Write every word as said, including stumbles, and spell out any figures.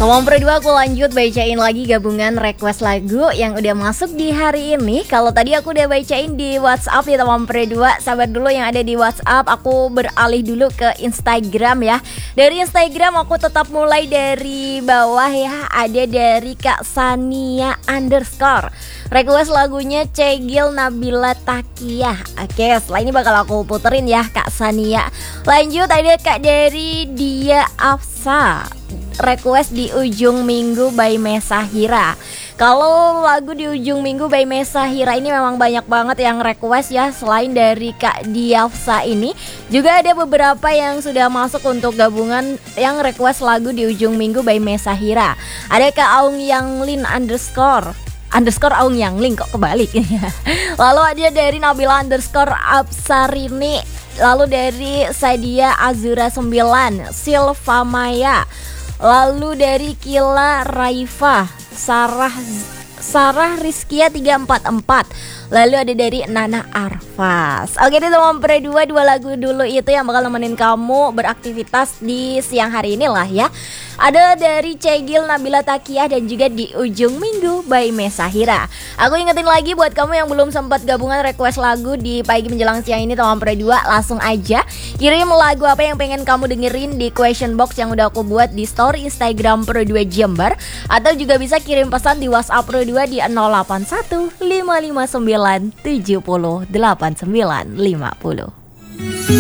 Ngomong berdua, aku lanjut bacain lagi gabungan request lagu yang udah masuk di hari ini. Kalau tadi aku udah bacain di WhatsApp ya teman berdua, sabar dulu yang ada di WhatsApp. Aku beralih dulu ke Instagram ya. Dari Instagram aku tetap mulai dari bawah ya. Ada dari Kak Sania underscore, request lagunya Cegil Nabila Takiyah. Oke, setelah ini bakal aku puterin ya Kak Sania. Lanjut ada Kak dari Dia Afsa, request di ujung minggu by Mesahira. Kalau lagu di ujung minggu by Mesahira ini memang banyak banget yang request ya. Selain dari Kak Diafsa ini, juga ada beberapa yang sudah masuk untuk gabungan yang request lagu di ujung minggu by Mesahira. Ada Kak Aung Yang Lin underscore underscore Aung Yang Lin, kok kebalik ya. Lalu ada dari Nabila underscore Absarini. Lalu dari Sadia Azura sembilan, Silva Maya. Lalu dari Kila Raifa, Sarah Sarah Rizkia tiga empat empat. Lalu ada dari Nana Arfas. Oke deh teman berdua, dua lagu dulu itu yang bakal nemenin kamu beraktivitas di siang hari ini lah ya. Ada dari Cegil Nabila Takiyah dan juga di ujung minggu by Mesahira. Aku ingetin lagi buat kamu yang belum sempat gabungan request lagu di pagi menjelang siang ini teman berdua, langsung aja kirim lagu apa yang pengen kamu dengerin di question box yang udah aku buat di story Instagram Pro dua Jember. Atau juga bisa kirim pesan di WhatsApp Pro dua di nol delapan satu lima lima sembilan tujuh nol delapan sembilan lima nol.